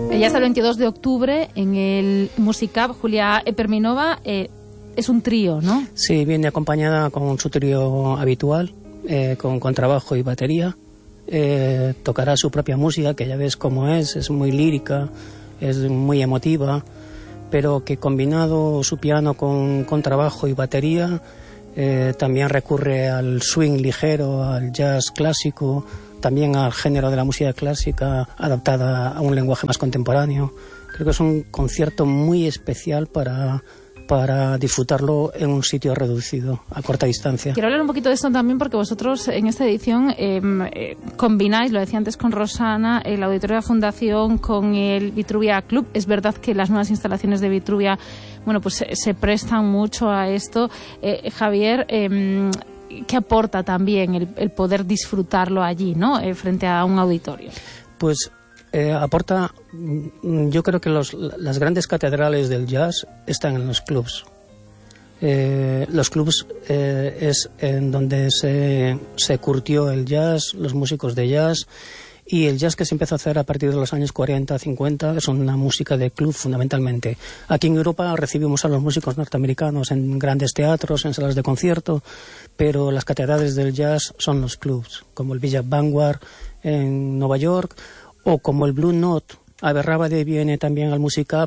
Ya hasta el 22 de octubre en el Musicab. Julia Eperminova es un trío, ¿no? Sí, viene acompañada con su trío habitual, con contrabajo y batería. Tocará su propia música, que ya ves cómo es muy lírica, es muy emotiva, pero que combinado su piano con contrabajo y batería, también recurre al swing ligero, al jazz clásico, también al género de la música clásica adaptada a un lenguaje más contemporáneo. Creo que es un concierto muy especial para disfrutarlo en un sitio reducido, a corta distancia. Quiero hablar un poquito de esto también porque vosotros en esta edición combináis, lo decía antes con Rosana, el Auditorio de la Fundación con el Vitruvia Club. Es verdad que las nuevas instalaciones de Vitruvia, bueno, pues se prestan mucho a esto. Javier, ¿qué aporta también el poder disfrutarlo allí, ¿no? Frente a un auditorio? Pues aporta, yo creo que las grandes catedrales del jazz están en los clubs. Los clubs es en donde se curtió el jazz, los músicos de jazz, y el jazz que se empezó a hacer a partir de los años 40, 50 es una música de club fundamentalmente. Aquí en Europa recibimos a los músicos norteamericanos en grandes teatros, en salas de concierto, pero las catedrales del jazz son los clubs, como el Villa Vanguard en Nueva York, o como el Blue Note. Abe Rábade viene también al Musicab,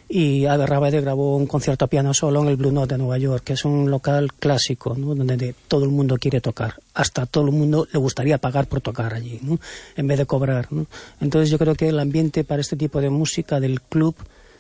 y Abe Rábade grabó un concierto a piano solo en el Blue Note de Nueva York, que es un local clásico, ¿no? Donde todo el mundo quiere tocar, hasta todo el mundo le gustaría pagar por tocar allí, ¿no? En vez de cobrar, ¿no? Entonces yo creo que el ambiente para este tipo de música del club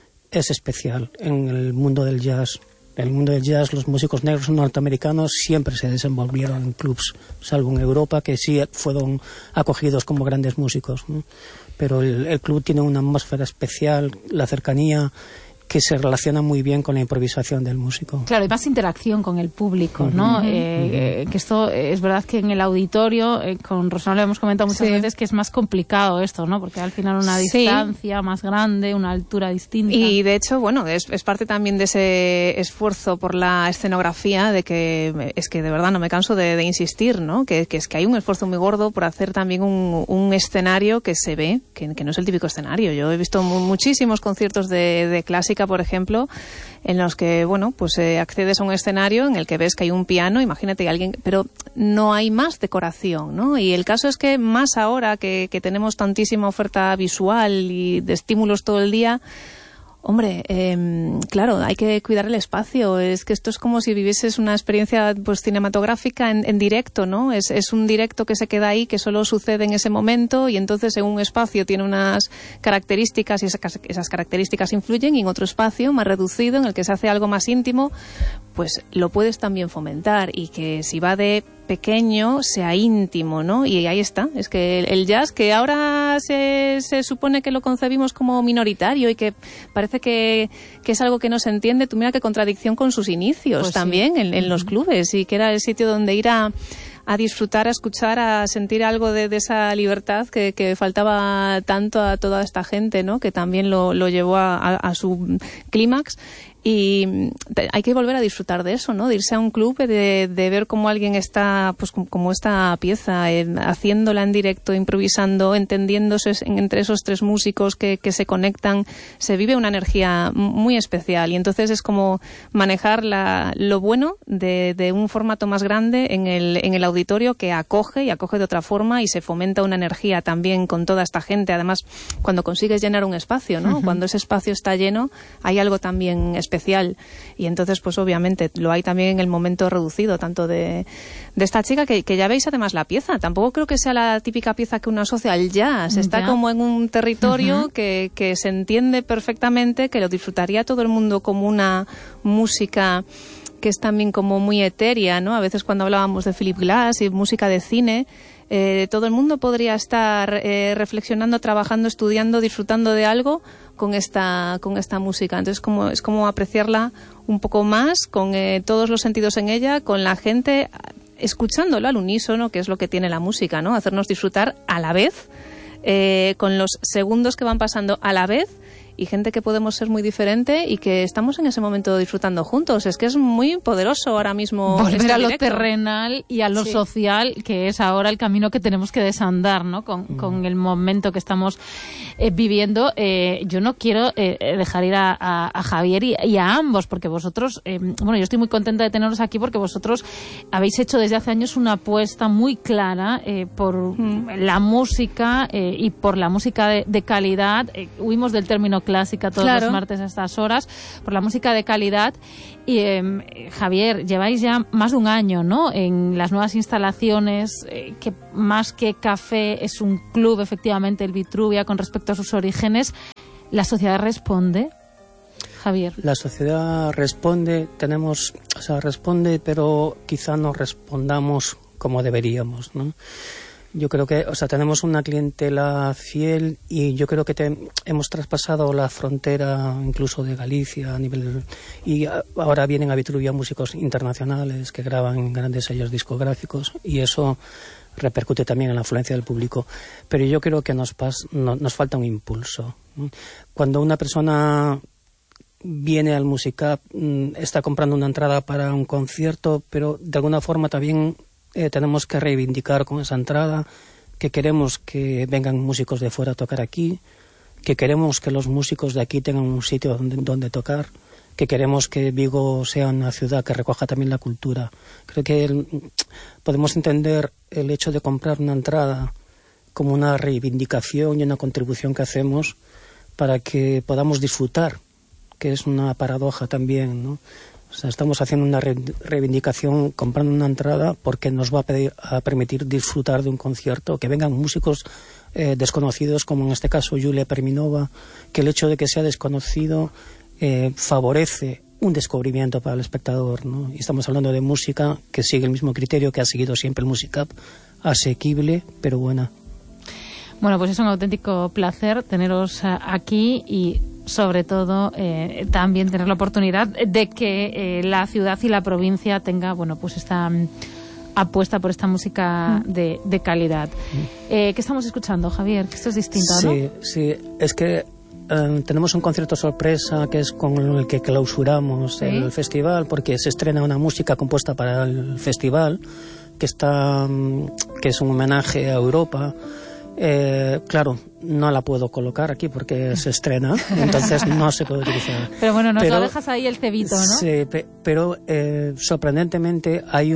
es especial en el mundo del jazz. En el mundo del jazz, los músicos negros norteamericanos siempre se desenvolvieron en clubs, salvo en Europa, que sí fueron acogidos como grandes músicos, ¿no? Pero el club tiene una atmósfera especial, la cercanía, que se relaciona muy bien con la improvisación del músico. Claro, y más interacción con el público, ¿no? Que esto es verdad que en el auditorio, con Rosana lo hemos comentado muchas veces, que es más complicado esto, ¿no? Porque al final una distancia más grande, una altura distinta. Y de hecho, bueno, es parte también de ese esfuerzo por la escenografía, de que es que de verdad no me canso de insistir, ¿no? Que es que hay un esfuerzo muy gordo por hacer también un escenario que se ve, que no es el típico escenario. Yo he visto muchísimos conciertos de clásica, por ejemplo, en los que, bueno, pues accedes a un escenario en el que ves que hay un piano, imagínate que alguien, pero no hay más decoración, ¿no? Y el caso es que más ahora que tenemos tantísima oferta visual y de estímulos todo el día, hombre, claro, hay que cuidar el espacio. Es que esto es como si vivieses una experiencia pues cinematográfica en directo, ¿no? Es un directo que se queda ahí, que solo sucede en ese momento, y entonces en un espacio tiene unas características y esas características influyen, y en otro espacio más reducido, en el que se hace algo más íntimo, pues lo puedes también fomentar, y que si va de pequeño sea íntimo, ¿no? Y ahí está, es que el jazz, que ahora se supone que lo concebimos como minoritario y que parece que es algo que no se entiende. Tú mira qué contradicción con sus inicios, pues también sí, en los clubes, y que era el sitio donde ir a disfrutar, a escuchar, a sentir algo de esa libertad que faltaba tanto a toda esta gente, ¿no? Que también lo llevó a su clímax. Y hay que volver a disfrutar de eso, ¿no? De irse a un club, de ver cómo alguien está, pues como esta pieza, haciéndola en directo, improvisando, entendiéndose entre esos tres músicos que se conectan. Se vive una energía muy especial, y entonces es como manejar lo bueno de un formato más grande en el auditorio, que acoge de otra forma, y se fomenta una energía también con toda esta gente. Además, cuando consigues llenar un espacio, ¿no? Cuando ese espacio está lleno, hay algo también especial, y entonces pues obviamente lo hay también en el momento reducido, tanto de esta chica, que ya veis además la pieza, tampoco creo que sea la típica pieza que uno asocia al jazz, está como en un territorio que se entiende perfectamente, que lo disfrutaría todo el mundo como una música que es también como muy etérea, ¿no? A veces cuando hablábamos de Philip Glass y música de cine, todo el mundo podría estar reflexionando, trabajando, estudiando, disfrutando de algo con esta música. Entonces es como apreciarla un poco más, con todos los sentidos en ella, con la gente escuchándola al unísono, que es lo que tiene la música, ¿no? Hacernos disfrutar a la vez, con los segundos que van pasando a la vez, y gente que podemos ser muy diferente y que estamos en ese momento disfrutando juntos. Es que es muy poderoso ahora mismo volver a lo terrenal y a lo social, que es ahora el camino que tenemos que desandar, ¿no? Con el momento que estamos viviendo. Yo no quiero dejar ir a Javier y a ambos, porque vosotros, bueno, yo estoy muy contenta de teneros aquí porque vosotros habéis hecho desde hace años una apuesta muy clara por la música y por la música de calidad. Huimos del término clásica todos los martes a estas horas, por la música de calidad. Y Javier, lleváis ya más de un año, ¿no?, en las nuevas instalaciones, que más que café es un club, efectivamente, el Vitruvia, con respecto a sus orígenes. ¿La sociedad responde, Javier? La sociedad responde, responde, pero quizá no respondamos como deberíamos, ¿no? Yo creo que, tenemos una clientela fiel y yo creo que hemos traspasado la frontera incluso de Galicia a nivel, y ahora vienen a Vitruvia músicos internacionales que graban en grandes sellos discográficos y eso repercute también en la afluencia del público. Pero yo creo que nos falta un impulso, ¿no? Cuando una persona viene al Musicap, está comprando una entrada para un concierto, pero de alguna forma también tenemos que reivindicar con esa entrada que queremos que vengan músicos de fuera a tocar aquí, que queremos que los músicos de aquí tengan un sitio donde tocar, que queremos que Vigo sea una ciudad que recoja también la cultura. Creo que podemos entender el hecho de comprar una entrada como una reivindicación y una contribución que hacemos para que podamos disfrutar, que es una paradoja también, ¿no? Estamos haciendo una reivindicación comprando una entrada porque nos va a permitir disfrutar de un concierto, que vengan músicos desconocidos, como en este caso Julia Perminova, que el hecho de que sea desconocido favorece un descubrimiento para el espectador, ¿no? Y estamos hablando de música que sigue el mismo criterio que ha seguido siempre el Musicap, asequible pero buena. Bueno, pues es un auténtico placer teneros aquí y sobre todo también tener la oportunidad de que la ciudad y la provincia tenga, bueno, pues esta apuesta por esta música de calidad. ¿Qué estamos escuchando, Javier? Que esto es distinto, ¿no? Sí, es que tenemos un concierto sorpresa que es con el que clausuramos el festival, porque se estrena una música compuesta para el festival que es un homenaje a Europa. Claro, no la puedo colocar aquí porque se estrena, entonces no se puede utilizar. Pero bueno, lo dejas ahí el cebito, ¿no? Sí, pero sorprendentemente hay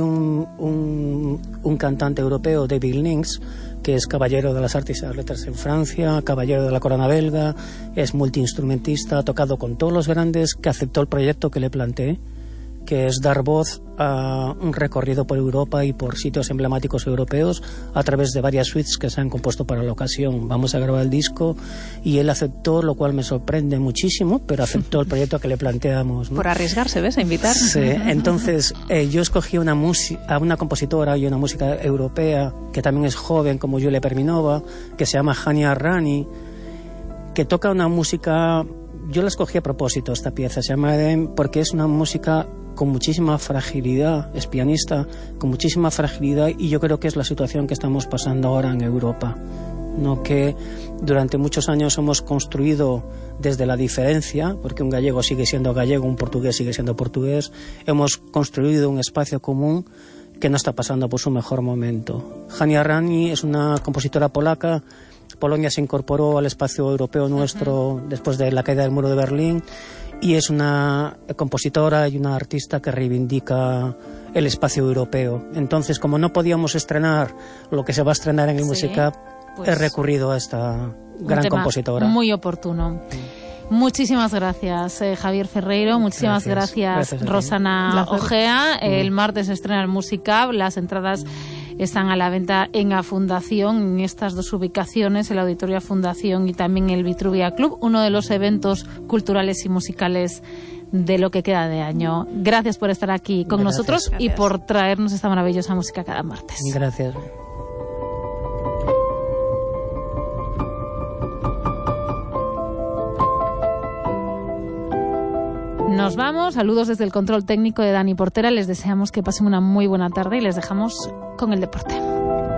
un cantante europeo, David Links, que es caballero de las artes y las letras en Francia, caballero de la corona belga, es multiinstrumentista, ha tocado con todos los grandes, que aceptó el proyecto que le planteé, que es dar voz a un recorrido por Europa y por sitios emblemáticos europeos a través de varias suites que se han compuesto para la ocasión. Vamos a grabar el disco y él aceptó, lo cual me sorprende muchísimo, pero aceptó el proyecto que le planteamos, ¿no? Por arriesgarse, ¿ves? A invitar. Sí, entonces yo escogí a una compositora y una música europea que también es joven, como Julia Perminova, que se llama Hania Rani, que toca una música. Yo la escogí a propósito, esta pieza, se llama Edem, porque es una música con muchísima fragilidad, es pianista, con muchísima fragilidad, y yo creo que es la situación que estamos pasando ahora en Europa, ¿no? Que durante muchos años hemos construido desde la diferencia, porque un gallego sigue siendo gallego, un portugués sigue siendo portugués, hemos construido un espacio común que no está pasando por su mejor momento. Hania Rani es una compositora polaca. Polonia se incorporó al espacio europeo nuestro después de la caída del muro de Berlín y es una compositora y una artista que reivindica el espacio europeo. Entonces, como no podíamos estrenar lo que se va a estrenar en el Musicap, pues he recurrido a esta gran compositora. Muy oportuno. Muchísimas gracias, Javier Ferreiro. Muchísimas gracias Rosana Ojea. El martes se estrena el Musicap. Las entradas están a la venta en A Fundación, en estas dos ubicaciones, el Auditorio A Fundación y también el Vitruvia Club, uno de los eventos culturales y musicales de lo que queda de año. Gracias por estar aquí con nosotros y por traernos esta maravillosa música cada martes. Gracias. Nos vamos, saludos desde el control técnico de Dani Portera, les deseamos que pasen una muy buena tarde y les dejamos con el deporte.